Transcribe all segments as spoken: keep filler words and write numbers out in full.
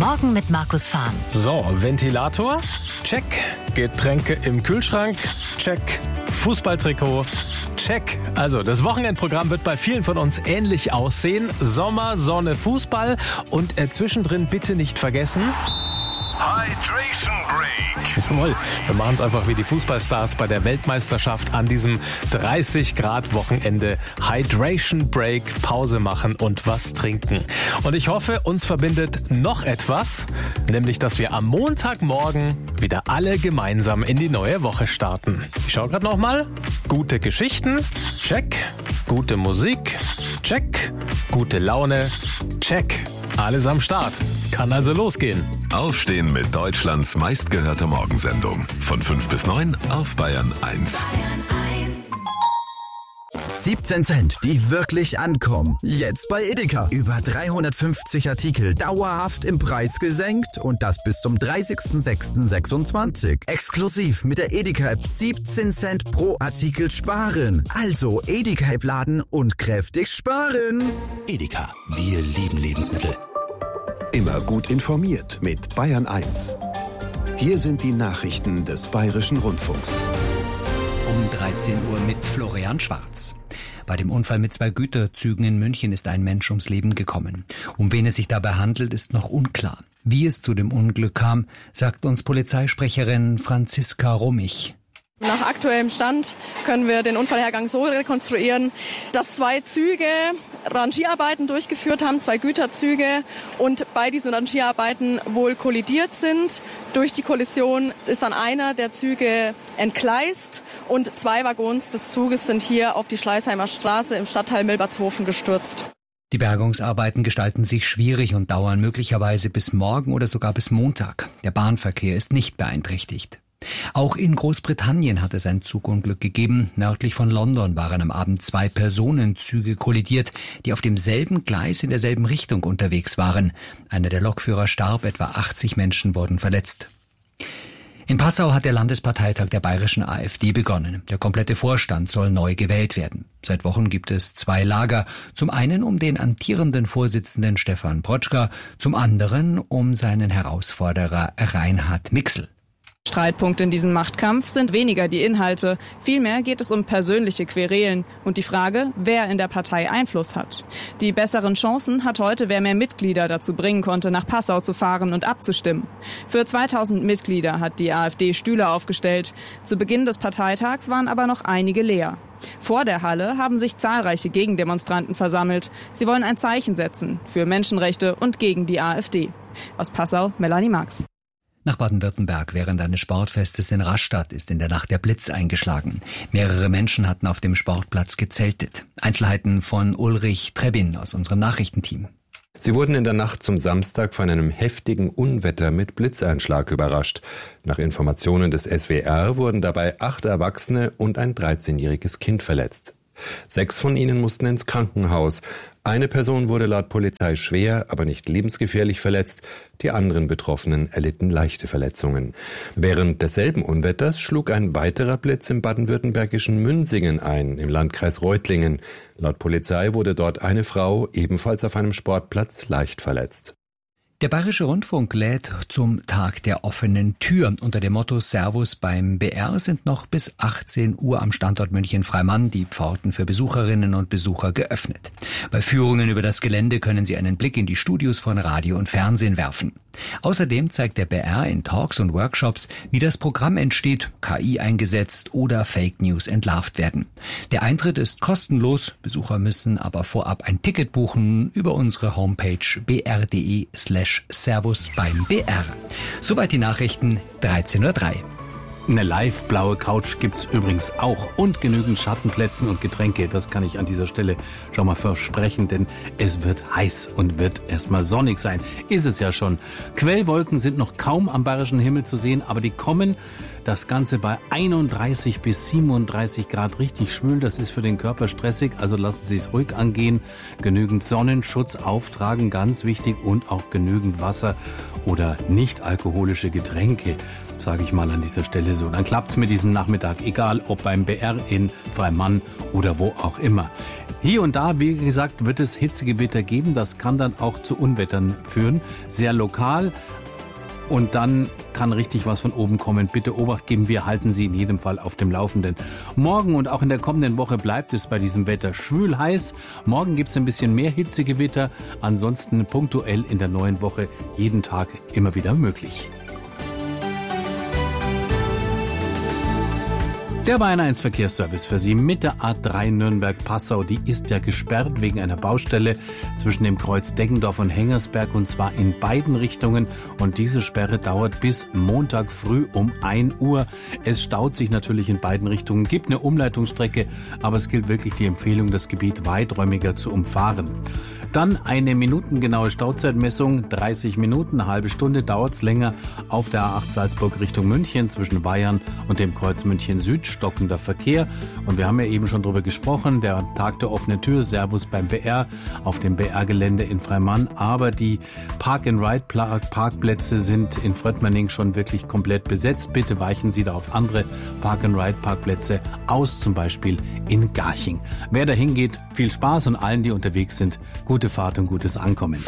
Morgen mit Markus Fahn. So, Ventilator, check. Getränke im Kühlschrank, check. Fußballtrikot, check. Also, das Wochenendprogramm wird bei vielen von uns ähnlich aussehen. Sommer, Sonne, Fußball und äh, zwischendrin bitte nicht vergessen... Hydration Break. Jawohl, wir machen es einfach wie die Fußballstars bei der Weltmeisterschaft an diesem dreißig Grad Wochenende. Hydration Break, Pause machen und was trinken. Und ich hoffe, uns verbindet noch etwas, nämlich, dass wir am Montagmorgen wieder alle gemeinsam in die neue Woche starten. Ich schaue gerade nochmal. Gute Geschichten, check. Gute Musik, check. Gute Laune, check. Alles am Start. Kann also losgehen. Aufstehen mit Deutschlands meistgehörter Morgensendung. Von fünf bis neun auf Bayern eins. siebzehn Cent, die wirklich ankommen. Jetzt bei Edeka. Über dreihundertfünfzig Artikel dauerhaft im Preis gesenkt und das bis zum dreißigsten sechsten sechsundzwanzig. Exklusiv mit der Edeka-App siebzehn Cent pro Artikel sparen. Also Edeka-App laden und kräftig sparen. Edeka, wir lieben Lebensmittel. Immer gut informiert mit Bayern eins. Hier sind die Nachrichten des Bayerischen Rundfunks. Um dreizehn Uhr mit Florian Schwarz. Bei dem Unfall mit zwei Güterzügen in München ist ein Mensch ums Leben gekommen. Um wen es sich dabei handelt, ist noch unklar. Wie es zu dem Unglück kam, sagt uns Polizeisprecherin Franziska Rummich. Nach aktuellem Stand können wir den Unfallhergang so rekonstruieren, dass zwei Züge Rangierarbeiten durchgeführt haben, zwei Güterzüge, und bei diesen Rangierarbeiten wohl kollidiert sind. Durch die Kollision ist dann einer der Züge entgleist und zwei Waggons des Zuges sind hier auf die Schleißheimer Straße im Stadtteil Milbertshofen gestürzt. Die Bergungsarbeiten gestalten sich schwierig und dauern möglicherweise bis morgen oder sogar bis Montag. Der Bahnverkehr ist nicht beeinträchtigt. Auch in Großbritannien hat es ein Zugunglück gegeben. Nördlich von London waren am Abend zwei Personenzüge kollidiert, die auf demselben Gleis in derselben Richtung unterwegs waren. Einer der Lokführer starb, etwa achtzig Menschen wurden verletzt. In Passau hat der Landesparteitag der bayerischen AfD begonnen. Der komplette Vorstand soll neu gewählt werden. Seit Wochen gibt es zwei Lager. Zum einen um den amtierenden Vorsitzenden Stefan Protschka, zum anderen um seinen Herausforderer Reinhard Mixel. Streitpunkt in diesem Machtkampf sind weniger die Inhalte. Vielmehr geht es um persönliche Querelen und die Frage, wer in der Partei Einfluss hat. Die besseren Chancen hat heute, wer mehr Mitglieder dazu bringen konnte, nach Passau zu fahren und abzustimmen. Für zweitausend Mitglieder hat die AfD Stühle aufgestellt. Zu Beginn des Parteitags waren aber noch einige leer. Vor der Halle haben sich zahlreiche Gegendemonstranten versammelt. Sie wollen ein Zeichen setzen für Menschenrechte und gegen die AfD. Aus Passau, Melanie Marx. Nach Baden-Württemberg während eines Sportfestes in Rastatt ist in der Nacht der Blitz eingeschlagen. Mehrere Menschen hatten auf dem Sportplatz gezeltet. Einzelheiten von Ulrich Trebin aus unserem Nachrichtenteam. Sie wurden in der Nacht zum Samstag von einem heftigen Unwetter mit Blitzeinschlag überrascht. Nach Informationen des S W R wurden dabei acht Erwachsene und ein dreizehnjähriges Kind verletzt. Sechs von ihnen mussten ins Krankenhaus. Eine Person wurde laut Polizei schwer, aber nicht lebensgefährlich verletzt. Die anderen Betroffenen erlitten leichte Verletzungen. Während desselben Unwetters schlug ein weiterer Blitz im baden-württembergischen Münsingen ein, im Landkreis Reutlingen. Laut Polizei wurde dort eine Frau ebenfalls auf einem Sportplatz leicht verletzt. Der Bayerische Rundfunk lädt zum Tag der offenen Tür. Unter dem Motto Servus beim B R sind noch bis achtzehn Uhr am Standort München-Freimann die Pforten für Besucherinnen und Besucher geöffnet. Bei Führungen über das Gelände können Sie einen Blick in die Studios von Radio und Fernsehen werfen. Außerdem zeigt der B R in Talks und Workshops, wie das Programm entsteht, K I eingesetzt oder Fake News entlarvt werden. Der Eintritt ist kostenlos, Besucher müssen aber vorab ein Ticket buchen über unsere Homepage br.de slash Servus beim B R. Soweit die Nachrichten, dreizehn Uhr drei. Eine live-blaue Couch gibt's übrigens auch und genügend Schattenplätzen und Getränke. Das kann ich an dieser Stelle schon mal versprechen, denn es wird heiß und wird erstmal sonnig sein. Ist es ja schon. Quellwolken sind noch kaum am bayerischen Himmel zu sehen, aber die kommen. Das Ganze bei einunddreißig bis siebenunddreißig Grad, richtig schwül. Das ist für den Körper stressig, also lassen Sie es ruhig angehen. Genügend Sonnenschutz auftragen, ganz wichtig, und auch genügend Wasser oder nicht alkoholische Getränke, sage ich mal an dieser Stelle. so, dann klappt's mit diesem Nachmittag, egal ob beim B R in Freimann oder wo auch immer. Hier und da, wie gesagt, wird es Hitzegewitter geben, das kann dann auch zu Unwettern führen, sehr lokal. Und dann kann richtig was von oben kommen. Bitte Obacht geben, wir halten Sie in jedem Fall auf dem Laufenden. Morgen und auch in der kommenden Woche bleibt es bei diesem Wetter schwül heiß. Morgen gibt es ein bisschen mehr Hitzegewitter. Ansonsten punktuell in der neuen Woche jeden Tag immer wieder möglich. Der Bayern eins Verkehrsservice für Sie mit der A drei Nürnberg-Passau. Die ist ja gesperrt wegen einer Baustelle zwischen dem Kreuz Deggendorf und Hengersberg und zwar in beiden Richtungen. Und diese Sperre dauert bis Montag früh um ein Uhr. Es staut sich natürlich in beiden Richtungen, gibt eine Umleitungsstrecke, aber es gilt wirklich die Empfehlung, das Gebiet weiträumiger zu umfahren. Dann eine minutengenaue Stauzeitmessung, dreißig Minuten, eine halbe Stunde dauert's länger auf der A acht Salzburg Richtung München zwischen Bayern und dem Kreuz München Süd, stockender Verkehr. Und wir haben ja eben schon drüber gesprochen, der Tag der offenen Tür, Servus beim B R auf dem B R-Gelände in Freimann. Aber die Park-and-Ride-Parkplätze sind in Fröttmanning schon wirklich komplett besetzt. Bitte weichen Sie da auf andere Park-and-Ride-Parkplätze aus, zum Beispiel in Garching. Wer da hingeht, viel Spaß und allen, die unterwegs sind, gute Fahrt und gutes Ankommen.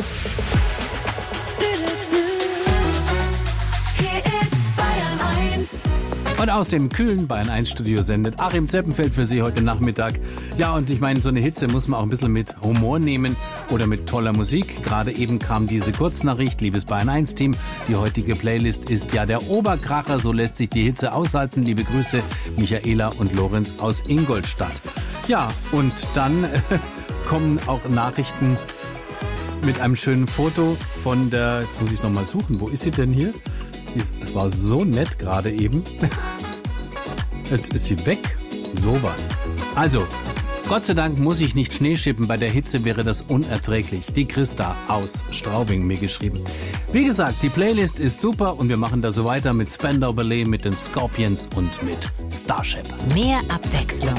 Und aus dem kühlen Bayern eins Studio sendet Achim Zeppenfeld für Sie heute Nachmittag. Ja, und ich meine, so eine Hitze muss man auch ein bisschen mit Humor nehmen oder mit toller Musik. Gerade eben kam diese Kurznachricht, liebes Bayern eins Team. Die heutige Playlist ist ja der Oberkracher, so lässt sich die Hitze aushalten. Liebe Grüße, Michaela und Lorenz aus Ingolstadt. Ja, und dann äh, kommen auch Nachrichten mit einem schönen Foto von der, jetzt muss ich nochmal suchen, wo ist sie denn hier? Es war so nett gerade eben. Jetzt ist sie weg. Sowas. Also, Gott sei Dank muss ich nicht Schnee schippen. Bei der Hitze wäre das unerträglich. Die Christa aus Straubing mir geschrieben. Wie gesagt, die Playlist ist super und wir machen da so weiter mit Spandau Ballet, mit den Scorpions und mit Starship. Mehr Abwechslung